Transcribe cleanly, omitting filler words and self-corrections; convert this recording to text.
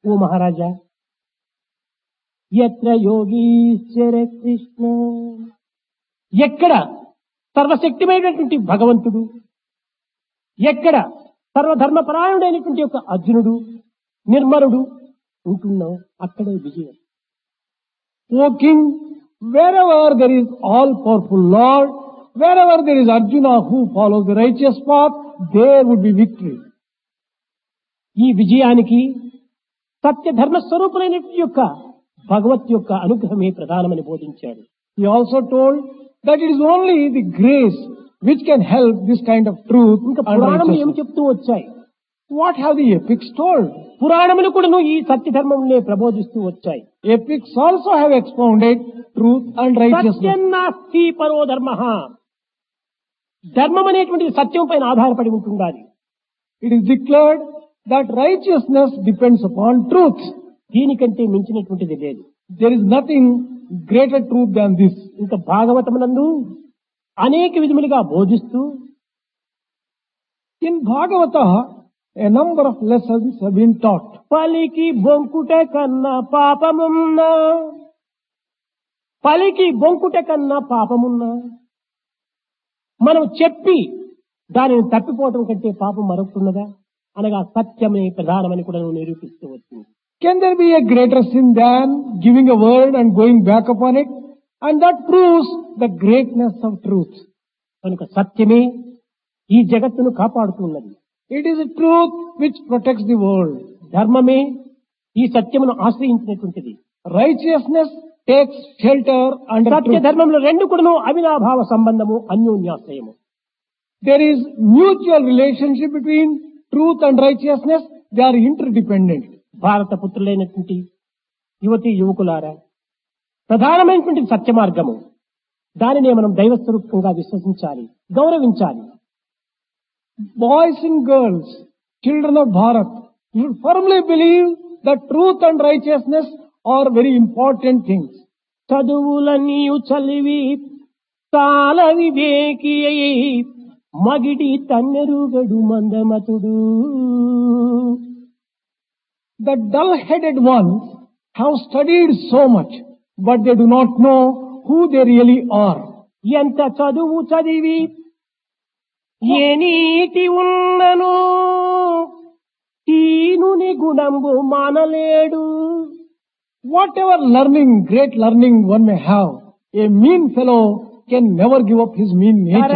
ఓ మహారాజా, ఎత్ర యోగీశ్వర కృష్ణ, ఎక్కడ సర్వశక్తిమైనటువంటి భగవంతుడు, ఎక్కడ సర్వధర్మపరాయణుడైనటువంటి ఒక అర్జునుడు, నిర్మలుడు ఉంటున్నావు, అక్కడే విజయం. O king, wherever there is all-powerful Lord, wherever there is Arjuna who follows the righteous path, there would be victory. ఈ విజయానికి సత్య ధర్మ స్వరూపులైనటువంటి యొక్క భగవత్ యొక్క అనుగ్రహమే ప్రధానమని బోధించాడు. He also told that it is only the grace which can help this kind of truth ఇంకా and పురాణములు ఏమి righteousness. చెప్తూ వచ్చాయి? What have the epics told? పురాణములు కూడా ఈ సత్య ధర్మమునే ప్రబోధిస్తూ వచ్చాయి. Epics also have expounded truth and righteousness. సత్యం నాస్తి పరో ధర్మ, ధర్మం అనేటువంటిది సత్యం పైన ఆధారపడి ఉంటుండాలి. It is declared that righteousness depends upon truth. దీనికంటే మించినటువంటిది లేదు. There is nothing greater truth than this. ఇంకా భాగవతమునందు అనేక విధములుగా బోధిస్తూ In Bhagavata, a number of lessons have been taught. పలికి బొంకుట కన్నా పాపమున్నా, పలికి బొంకుట కన్నా పాపమున్నా, మనం చెప్పి దానిని తప్పిపోవటం కంటే పాపం మరొకటున్నదా అనగా సత్యమే ప్రధానమని కూడా నిరూపిస్తూ వచ్చింది. Can there be a greater sin than giving a word and going back upon it? And that proves the greatness of truth. కనుక సత్యమే ఈ జగత్తును కాపాడుతున్నది. It is a truth which protects the world. ధర్మమే ఈ సత్యమును ఆశ్రయించినటువంటిది. Righteousness takes shelter under సత్య truth. ధర్మంలో రెండు కూడాను అవినాభావ సంబంధము, అన్యోన్యాశ్రయము. There is mutual relationship between truth and righteousness. They are interdependent. భారత పుత్రులైనటువంటి యువతి యువకులారా, ప్రధానమైనటువంటి సత్య మార్గము, దానినే మనం దైవస్వరూపంగా విశ్వసించాలి, గౌరవించాలి. Boys and girls, children of Bharat, you should firmly believe that truth and righteousness are very important things. చదువులన్నీయు చలివి చాలా వివేకి అయి మగిడి తన్నెరుగడు మందమతుడు. The dull-headed ones have studied so much, but they do not know who they really are. ఎంత చదువు చదివి ఏ నీతి ఉన్నను తీనుని గుణంబు మానలేడు. Whatever learning, great learning one may have, a mean fellow can never give up his mean nature.